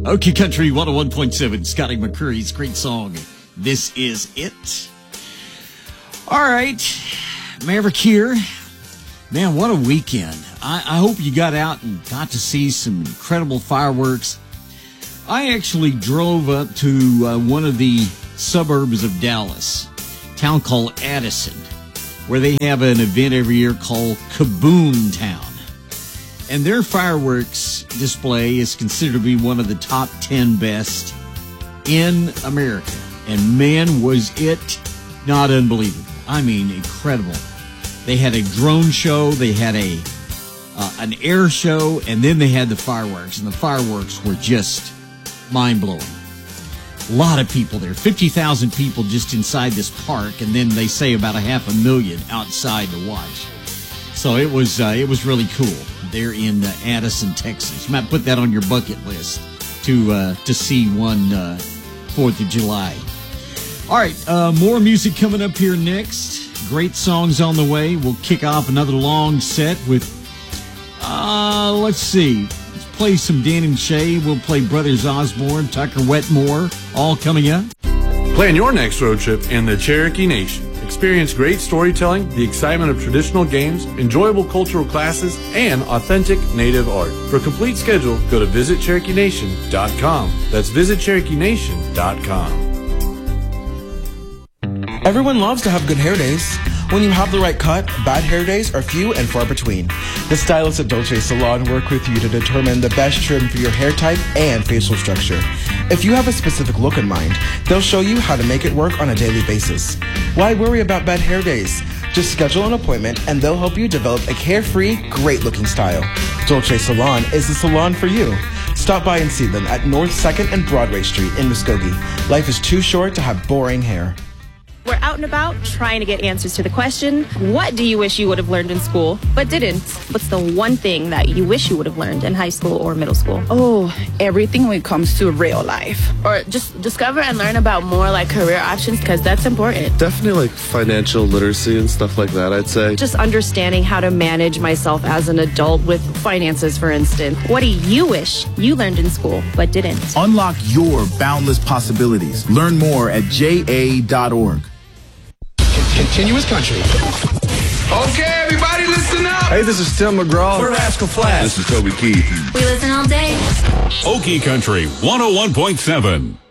Okay, Country 101.7, Scotty McCreery's great song, This Is It. All right, Maverick here. Man, what a weekend. I hope you got out and got to see some incredible fireworks. I actually drove up to one of the suburbs of Dallas, a town called Addison, where they have an event every year called Kaboom Town. And their fireworks display is considered to be one of the top 10 best in America. And man, was it not unbelievable. I mean, incredible. They had a drone show, they had an air show, and then they had the fireworks. And the fireworks were just mind-blowing. A lot of people there, 50,000 people just inside this park, and then they say about 500,000 outside to watch. So it was really cool there in Addison, Texas. You might put that on your bucket list to see one 4th of July. All right, more music coming up here next. Great songs on the way. We'll kick off another long set with, let's see. Let's play some Danny Shay. We'll play Brothers Osborne, Tucker Wetmore, all coming up. Plan your next road trip in the Cherokee Nation. Experience great storytelling, the excitement of traditional games, enjoyable cultural classes, and authentic native art. For a complete schedule, go to visitcherokeenation.com. That's visitcherokeenation.com. Everyone loves to have good hair days. When you have the right cut, bad hair days are few and far between. The stylists at Dolce Salon work with you to determine the best trim for your hair type and facial structure. If you have a specific look in mind, they'll show you how to make it work on a daily basis. Why worry about bad hair days? Just schedule an appointment and they'll help you develop a carefree, great-looking style. Dolce Salon is the salon for you. Stop by and see them at North 2nd and Broadway Street in Muskogee. Life is too short to have boring hair. We're out and about trying to get answers to the question, what do you wish you would have learned in school but didn't? What's the one thing that you wish you would have learned in high school or middle school? Oh, everything when it comes to real life. Or just discover and learn about more like career options, because that's important. Definitely like financial literacy and stuff like that, I'd say. Just understanding how to manage myself as an adult with finances, for instance. What do you wish you learned in school but didn't? Unlock your boundless possibilities. Learn more at ja.org. Continuous country. Okay, everybody, listen up. Hey, this is Tim McGraw. We're Rascal Flatts. This is Toby Keith. We listen all day. Okie Country 101.7.